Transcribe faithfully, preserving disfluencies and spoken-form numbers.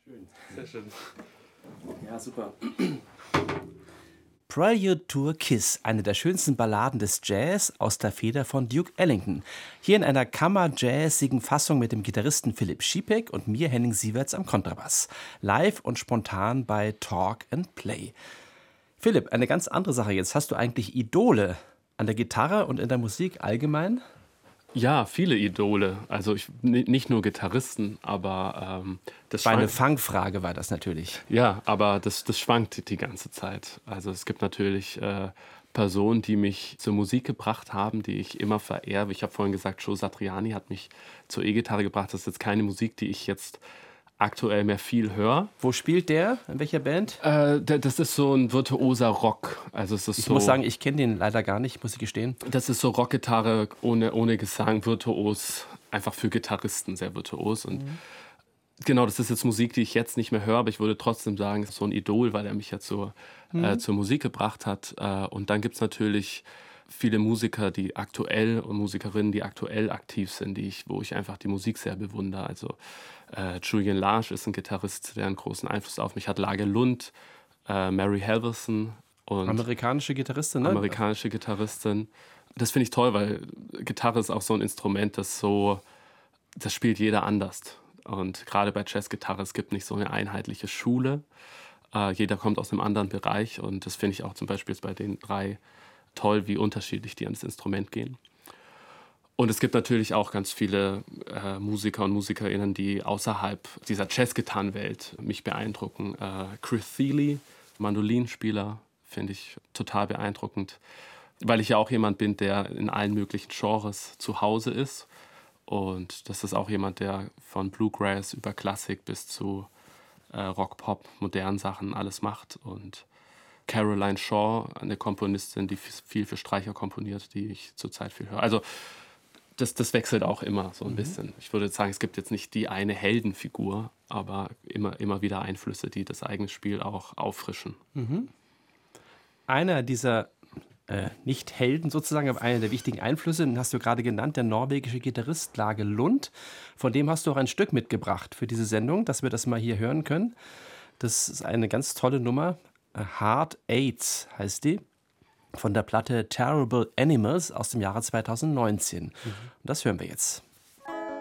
Schön. Sehr schön. Ja, super. Prelude to a Kiss, eine der schönsten Balladen des Jazz aus der Feder von Duke Ellington. Hier in einer kammerjazzigen Fassung mit dem Gitarristen Philipp Schiepeck und mir, Henning Sieverts, am Kontrabass. Live und spontan bei Talk and Play. Philipp, eine ganz andere Sache jetzt. Hast du eigentlich Idole an der Gitarre und in der Musik allgemein? Ja, viele Idole. Also ich, nicht nur Gitarristen, aber ähm, das War eine schwankt. Fangfrage war das natürlich. Ja, aber das, das schwankt die ganze Zeit. Also es gibt natürlich äh, Personen, die mich zur Musik gebracht haben, die ich immer verehre. Ich habe vorhin gesagt, Joe Satriani hat mich zur E-Gitarre gebracht. Das ist jetzt keine Musik, die ich jetzt aktuell mehr viel höre. Wo spielt der? In welcher Band? Äh, d- das ist so ein virtuoser Rock. Also es ist Ich so, muss sagen, ich kenne den leider gar nicht, muss ich gestehen. das ist so Rockgitarre ohne, ohne Gesang, virtuos, einfach für Gitarristen sehr virtuos. Und Mhm. genau, das ist jetzt Musik, die ich jetzt nicht mehr höre, aber ich würde trotzdem sagen, es ist so ein Idol, weil er mich ja zur, Mhm. äh, zur Musik gebracht hat. Äh, und dann gibt es natürlich viele Musiker, die aktuell und Musikerinnen, die aktuell aktiv sind, die ich, wo ich einfach die Musik sehr bewundere. Also äh, Julian Lage ist ein Gitarrist, der einen großen Einfluss auf mich hat. Lage Lund, äh, Mary Halverson und Amerikanische Gitarristin, ne? amerikanische Gitarristin. Das finde ich toll, weil Gitarre ist auch so ein Instrument, das so, das spielt jeder anders. Und gerade bei Jazzgitarre, es gibt nicht so eine einheitliche Schule. Äh, jeder kommt aus einem anderen Bereich und das finde ich auch zum Beispiel jetzt bei den drei toll, wie unterschiedlich die ans Instrument gehen. Und es gibt natürlich auch ganz viele äh, Musiker und Musikerinnen, die außerhalb dieser Jazzgitarrenwelt mich beeindrucken. Äh, Chris Thile, Mandolinspieler, finde ich total beeindruckend, weil ich ja auch jemand bin, der in allen möglichen Genres zu Hause ist. Und das ist auch jemand, der von Bluegrass über Klassik bis zu äh, Rock, Pop, modernen Sachen alles macht. Und Caroline Shaw, eine Komponistin, die f- viel für Streicher komponiert, die ich zurzeit viel höre. Also das, das wechselt auch immer so ein bisschen. Ich würde sagen, es gibt jetzt nicht die eine Heldenfigur, aber immer, immer wieder Einflüsse, die das eigene Spiel auch auffrischen. Einer dieser äh, nicht Helden sozusagen, aber einer der wichtigen Einflüsse, den hast du gerade genannt, der norwegische Gitarrist Lage Lund. Von dem hast du auch ein Stück mitgebracht für diese Sendung, dass wir das mal hier hören können. Das ist eine ganz tolle Nummer. Hard AIDS heißt die. Von der Platte Terrible Animals aus dem Jahre zweitausendneunzehn. Und das hören wir jetzt.